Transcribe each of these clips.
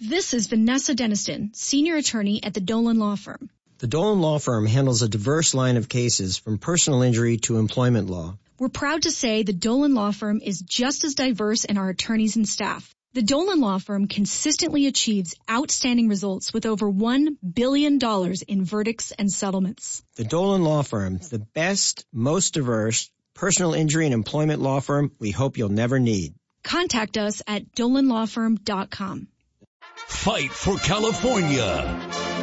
This is Vanessa Deniston, senior attorney at the Dolan Law Firm. The Dolan Law Firm handles a diverse line of cases from personal injury to employment law. We're proud to say the Dolan Law Firm is just as diverse in our attorneys and staff. The Dolan Law Firm consistently achieves outstanding results with over $1 billion in verdicts and settlements. The Dolan Law Firm, the best, most diverse personal injury and employment law firm we hope you'll never need. Contact us at dolanlawfirm.com. Fight for California.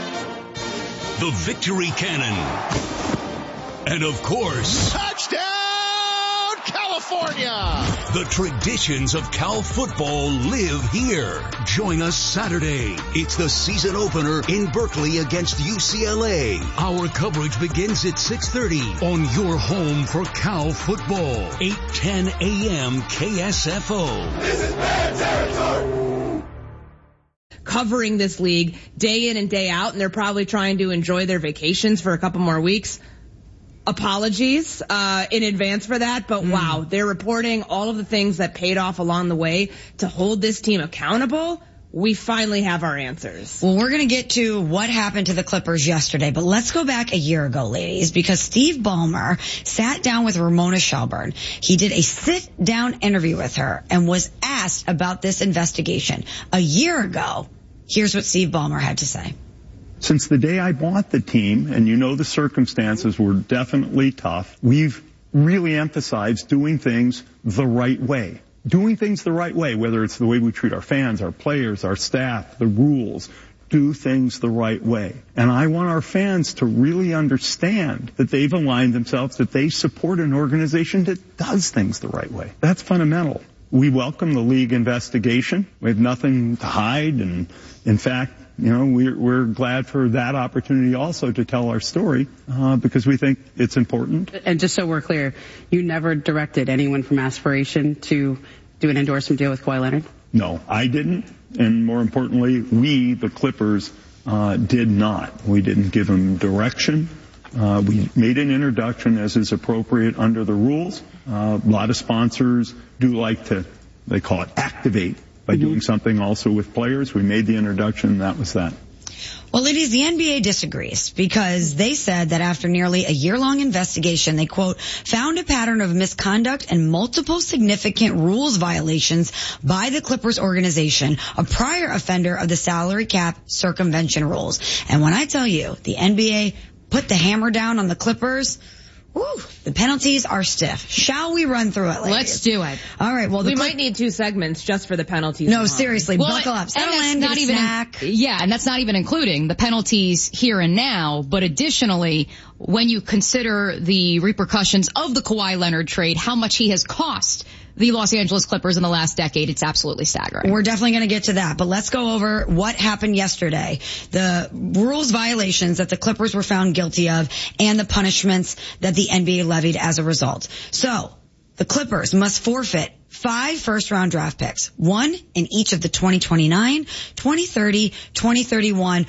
The Victory Cannon. And of course, touchdown California! The traditions of Cal football live here. Join us Saturday. It's the season opener in Berkeley against UCLA. Our coverage begins at 6:30 on your home for Cal football. 8:10 a.m. KSFO. This is bad territory. Covering this league day in and day out, and they're probably trying to enjoy their vacations for a couple more weeks. Apologies in advance for that, but wow, they're reporting all of the things that paid off along the way to hold this team accountable. We finally have our answers. Well, we're going to get to what happened to the Clippers yesterday, but let's go back a year ago, ladies, because Steve Ballmer sat down with Ramona Shelburne. He did a sit-down interview with her and was asked about this investigation. A year ago, here's what Steve Ballmer had to say. Since the day I bought the team, and you know the circumstances were definitely tough, we've really emphasized doing things the right way. Doing things the right way, whether it's the way we treat our fans, our players, our staff, the rules. Do things the right way. And I want our fans to really understand that they've aligned themselves, that they support an organization that does things the right way. That's fundamental. We welcome the league investigation. We have nothing to hide, and in fact, you know, we're glad for that opportunity also to tell our story, because we think it's important. And just so we're clear, you never directed anyone from Aspiration to do an endorsement deal with Kawhi Leonard? No, I didn't. And more importantly, we, the Clippers, did not. We didn't give them direction. We made an introduction as is appropriate under the rules. A lot of sponsors do like to, they call it activate, by doing something also with players. We made the introduction, and that was that. Well, ladies, the NBA disagrees because they said that after nearly a year-long investigation, they, quote, found a pattern of misconduct and multiple significant rules violations by the Clippers organization, a prior offender of the salary cap circumvention rules. And when I tell you the NBA put the hammer down on the Clippers, woo, the penalties are stiff. Shall we run through it, ladies? Let's do it. All right. Well, we might need 2 segments just for the penalties. No, seriously, buckle up. Settle in, get a snack. And that's not even including the penalties here and now. But additionally, when you consider the repercussions of the Kawhi Leonard trade, how much he has cost the Los Angeles Clippers in the last decade, it's absolutely staggering. We're definitely going to get to that, but let's go over what happened yesterday. The rules violations that the Clippers were found guilty of and the punishments that the NBA levied as a result. So, the Clippers must forfeit 5 first-round draft picks, 1 in each of the 2029, 2030, 2031,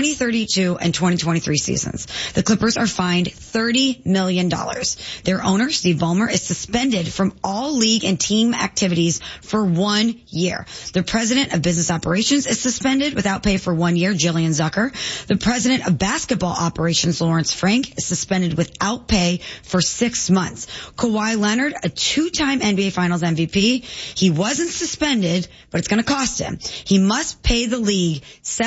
2032, and 2023 seasons. The Clippers are fined $30 million. Their owner, Steve Ballmer, is suspended from all league and team activities for 1 year. The president of business operations is suspended without pay for 1 year, Jillian Zucker. The president of basketball operations, Lawrence Frank, is suspended without pay for 6 months. Kawhi Leonard, a 2-time NBA Finals MVP, he wasn't suspended, but it's going to cost him. He must pay the league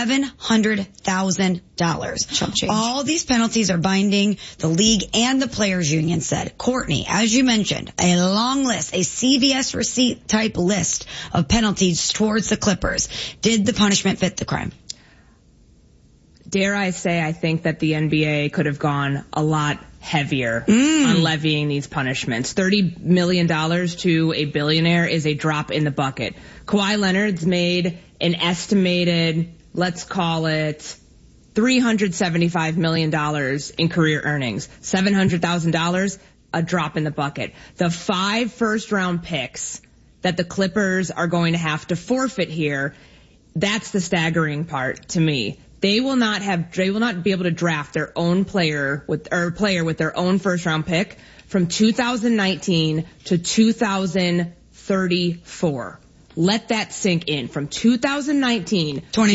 $700,000. All these penalties are binding. The league and the players union said. Courtney, as you mentioned, a long list, a CVS receipt type list of penalties towards the Clippers. Did the punishment fit the crime? Dare I say, I think that the NBA could have gone a lot heavier on levying these punishments. $30 million to a billionaire is a drop in the bucket. Kawhi Leonard's made an estimated, let's call it, $375 million in career earnings. $700,000, a drop in the bucket. The 5 first-round picks that the Clippers are going to have to forfeit here, that's the staggering part to me. They will not be able to draft their own player with their own first round pick from 2019 to 2034. Let that sink in. From 2019